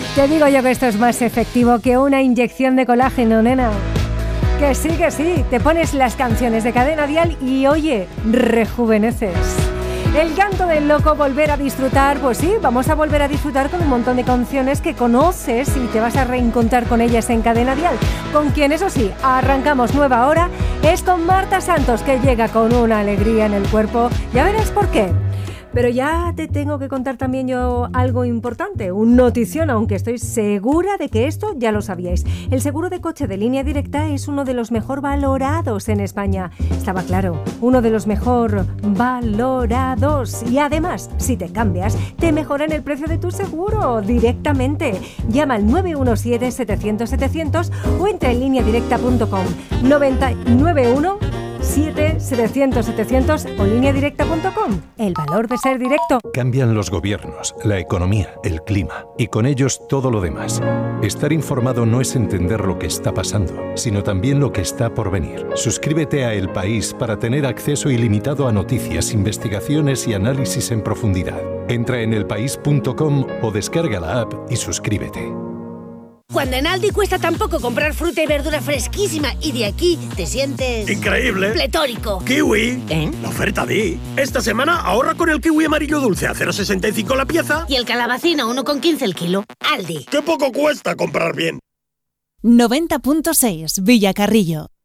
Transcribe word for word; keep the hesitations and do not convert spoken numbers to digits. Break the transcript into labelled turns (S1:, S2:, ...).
S1: Te digo yo que esto es más efectivo que una inyección de colágeno, nena. Que sí, que sí, te pones las canciones de Cadena Dial y, oye, rejuveneces. El canto del loco, volver a disfrutar, pues sí, vamos a volver a disfrutar con un montón de canciones que conoces y te vas a reencontrar con ellas en Cadena Dial. Con quien, eso sí, arrancamos nueva hora, es con Marta Santos, que llega con una alegría en el cuerpo. Ya verás por qué. Pero ya te tengo que contar también yo algo importante, un notición, aunque estoy segura de que esto ya lo sabíais. El seguro de coche de Línea Directa es uno de los mejor valorados en España. Estaba claro, uno de los mejor valorados. Y además, si te cambias, te mejoran el precio de tu seguro directamente. Llama al nueve uno siete, setecientos, setecientos o entra en línea directa punto com. nueve uno siete, setecientos, setecientos o línea directa punto com. El valor de ser directo.
S2: Cambian los gobiernos, la economía, el clima y con ellos todo lo demás. Estar informado no es entender lo que está pasando, sino también lo que está por venir. Suscríbete a El País para tener acceso ilimitado a noticias, investigaciones y análisis en profundidad. Entra en el país punto com o descarga la app y suscríbete.
S3: Cuando en Aldi cuesta tan poco comprar fruta y verdura fresquísima y de aquí te sientes...
S4: ¡increíble!
S3: ¡Pletórico!
S4: ¡Kiwi!
S3: ¿Eh?
S4: La oferta Di. Esta semana ahorra con el kiwi amarillo dulce a cero coma sesenta y cinco la pieza.
S3: Y el calabacín a uno coma quince el kilo. Aldi.
S4: ¡Qué poco cuesta comprar bien!
S5: noventa punto seis Villacarrillo.